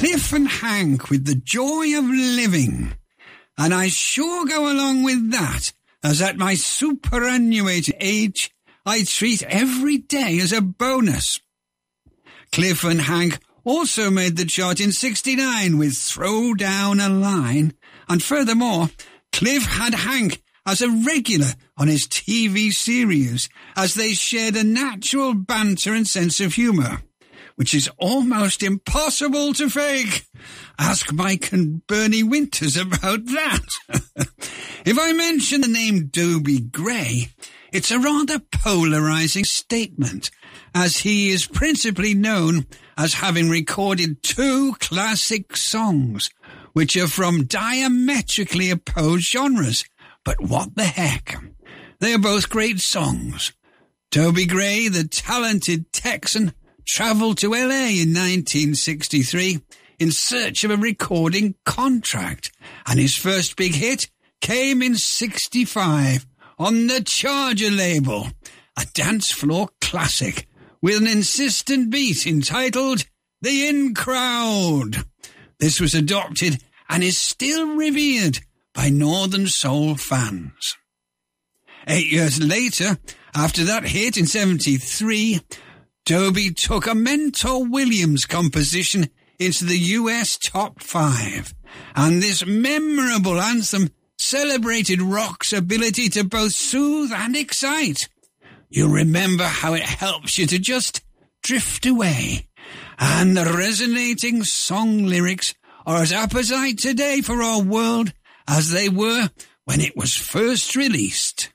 Cliff and Hank with The Joy of Living. And I sure go along with that, as at my superannuated age, I treat every day as a bonus. Cliff and Hank also made the chart in '69 with Throw Down a Line, and furthermore, Cliff had Hank as a regular on his TV series, as they shared a natural banter and sense of humour, which is almost impossible to fake. Ask Mike and Bernie Winters about that. If I mention the name Dobie Gray, it's a rather polarising statement, as he is principally known as having recorded 2 classic songs, which are from diametrically opposed genres. But what the heck? They are both great songs. Dobie Gray, the talented Texan, travelled to LA in 1963 in search of a recording contract, and his first big hit came in '65 on the Charger label, a dance floor classic with an insistent beat entitled The In Crowd. This was adopted and is still revered by Northern Soul fans. 8 years later, after that hit in '73, Dobie took a Mentor Williams composition into the US top 5, and this memorable anthem celebrated rock's ability to both soothe and excite. You'll remember how it helps you to just drift away, and the resonating song lyrics are as apposite today for our world as they were when it was first released.